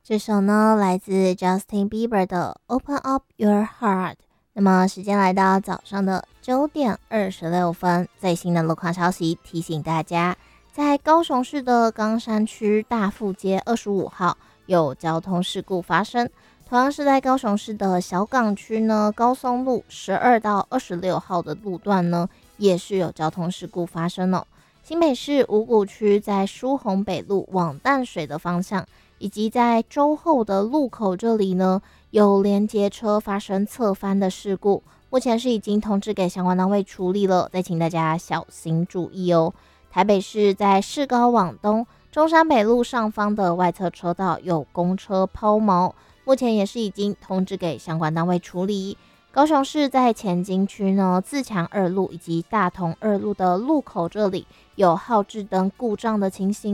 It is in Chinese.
这首呢来自 Justin Bieber 的 Open Up Your Heart。那么时间来到早上的9:26，最新的路况消息提醒大家，在高雄市的冈山区大富街25号有交通事故发生，同样是在高雄市的小港区呢，高松路12到26号的路段呢，也是有交通事故发生哦。新北市五股区在疏洪北路往淡水的方向，以及在周后的路口这里呢，有连接车发生侧翻的事故，目前是已经通知给相关单位处理了，再请大家小心注意哦。台北市在市高往东中山北路上方的外侧车道有公车抛锚，目前也是已经通知给相关单位处理。高雄市在前金区呢，自强二路以及大同二路的路口这里有号志灯故障的情形。